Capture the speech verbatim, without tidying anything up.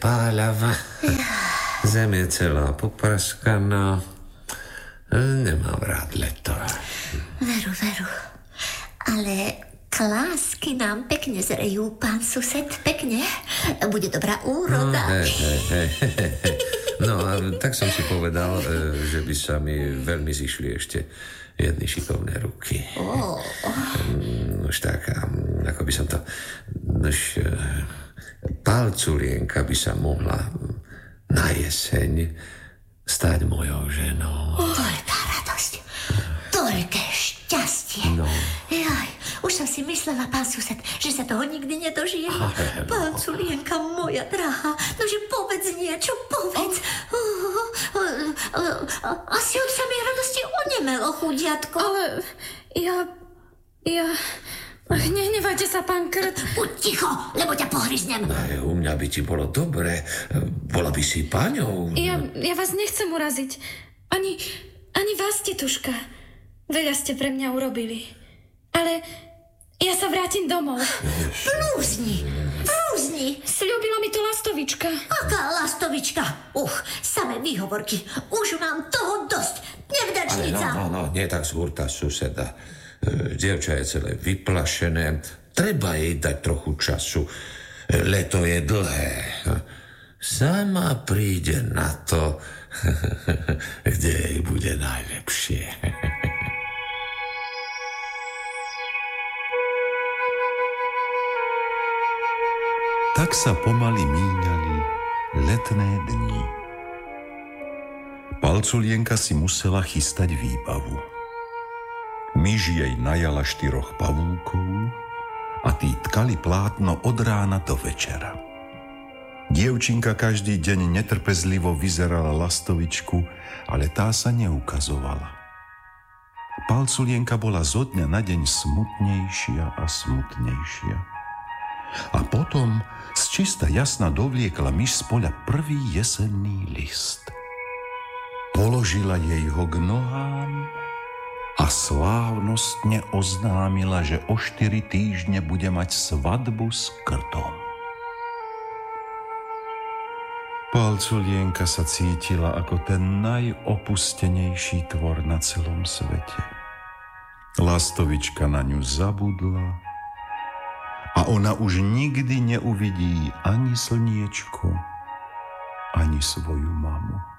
páľava. Zem je celá popraskaná. Nemám rád leto. Veru, veru. Ale klásky nám pekne zrejú, pán sused, pekne. Bude dobrá úroda. No, hej, hej, hej, hej. No a tak som si povedal, že by sa mi veľmi zišli ešte jedny šikovné ruky. Oh. Už tak, ako by som to... Už Palculienka by sa mohla na jeseň stať mojou ženou. Toľká radosť, toľké šťastie. No. Jaj, už som si myslela, pán sused, že sa toho nikdy nedožijem. No. Palculienka moja drahá, nože povedz niečo, povedz. Oh. Asi od samej radosti onemelo, chudiatko. Ale ja... ja... Nehnevajte sa, pán Krt. Buď ticho, lebo ťa pohryznem. Aj, u mňa by ti bolo dobre. Bola by si paňou. Ja, ja vás nechcem uraziť. Ani, ani vás, tetuška. Veľa ste pre mňa urobili. Ale ja sa vrátim domov. Blúzni, blúzni. Sľúbila mi to lastovička. Aká lastovička? Uch, samé výhovorky. Už mám toho dosť. Nevdačnica. Ale no, no, no, nie tak zhurta suseda. Dievča je celé vyplašené. Treba jej dať trochu času. Leto je dlhé. Sama príde na to, kde jej bude najlepšie. Tak sa pomaly míňali letné dni. Palculienka si musela chystať výbavu. Myš jej najala štyroch pavúkov a tí tkali plátno od rána do večera. Dievčinka každý deň netrpezlivo vyzerala lastovičku, ale tá sa neukazovala. Palculienka bola zo dňa na deň smutnejšia a smutnejšia. A potom z čista jasna dovliekla myš z poľa prvý jesenný list. Položila jej ho k nohám a slávnostne oznámila, že o štyri týždne bude mať svadbu s Krtom. Palculienka sa cítila ako ten najopustenejší tvor na celom svete. Lastovička na ňu zabudla a ona už nikdy neuvidí ani slniečko, ani svoju mamu.